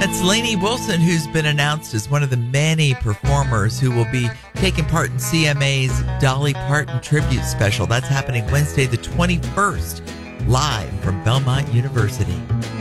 That's Lainey Wilson, who's been announced as one of the many performers who will be taking part in CMA's Dolly Parton Tribute Special. That's happening Wednesday the 21st, live from Belmont University.